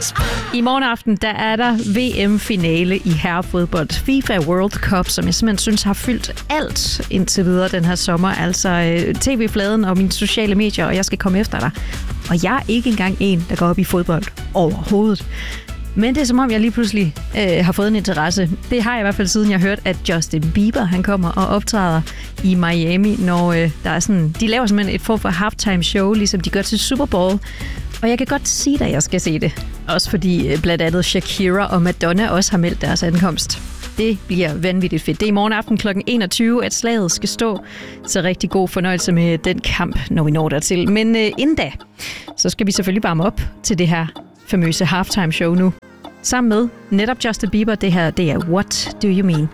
I morgen aften, der er der VM-finale i herrefodbold. FIFA World Cup, som jeg simpelthen synes har fyldt alt indtil videre den her sommer. Altså tv-fladen og mine sociale medier, og jeg skal komme efter dig. Og jeg er ikke engang en, der går op i fodbold overhovedet. Men det er som om, jeg lige pludselig har fået en interesse. Det har jeg i hvert fald siden jeg hørte, at Justin Bieber han kommer og optræder i Miami, når der er sådan, de laver simpelthen et form for halftime show, ligesom de gør til Super Bowl. Og jeg kan godt sige dig, at jeg skal se det. Også fordi blandt andet Shakira og Madonna også har meldt deres ankomst. Det bliver vanvittigt fedt. Det er i morgen aften kl. 21, at slaget skal stå. Så rigtig god fornøjelse med den kamp, når vi når dertil. Men inden da, så skal vi selvfølgelig varme op til det her famøse halftime show nu. Sammen med netop Justin Bieber, det her, det er What Do You Mean?